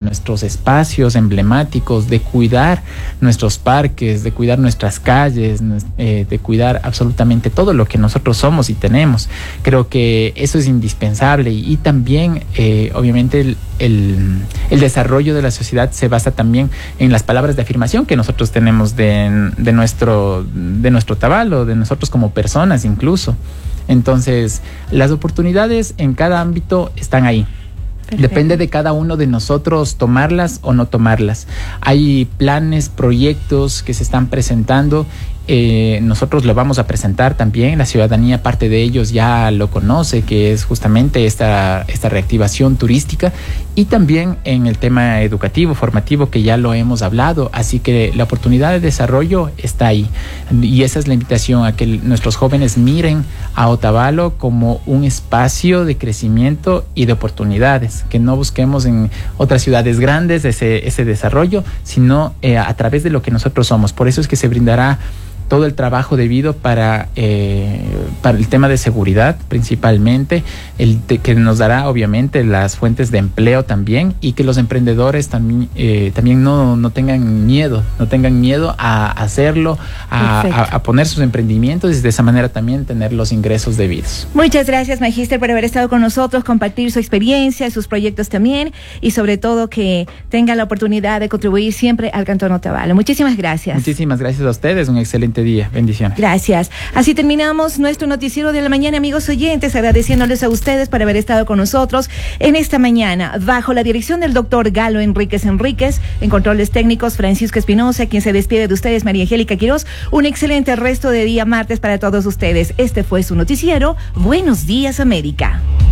nuestros espacios emblemáticos, de cuidar nuestros parques, de cuidar nuestras calles, de cuidar absolutamente todo lo que nosotros somos y tenemos. Creo que eso es indispensable y también, obviamente, el desarrollo de la sociedad se basa también en las palabras de afirmación que nosotros tenemos de nuestro Otavalo, de nosotros como personas incluso. Entonces, las oportunidades en cada ámbito están ahí. Perfecto. Depende de cada uno de nosotros tomarlas o no tomarlas. Hay planes, proyectos que se están presentando. Nosotros lo vamos a presentar también. La ciudadanía, parte de ellos ya lo conoce, que es justamente esta reactivación turística, y también en el tema educativo, formativo, que ya lo hemos hablado. Así que la oportunidad de desarrollo está ahí, y esa es la invitación, a que nuestros jóvenes miren a Otavalo como un espacio de crecimiento y de oportunidades, que no busquemos en otras ciudades grandes ese desarrollo, sino a través de lo que nosotros somos. Por eso es que se brindará todo el trabajo debido para el tema de seguridad principalmente, que nos dará obviamente las fuentes de empleo también, y que los emprendedores también no tengan miedo, a hacerlo, a poner sus emprendimientos, y de esa manera también tener los ingresos debidos. Muchas gracias, Magíster, por haber estado con nosotros, compartir su experiencia, sus proyectos también, y sobre todo que tenga la oportunidad de contribuir siempre al Cantón Otavalo. Muchísimas gracias. Muchísimas gracias a ustedes, un excelente día, bendiciones. Gracias. Así terminamos nuestro noticiero de la mañana, amigos oyentes, agradeciéndoles a ustedes por haber estado con nosotros en esta mañana, bajo la dirección del doctor Galo Enríquez, en controles técnicos Francisco Espinosa, quien se despide de ustedes, María Angélica Quiroz. Un excelente resto de día martes para todos ustedes. Este fue su noticiero, Buenos Días América.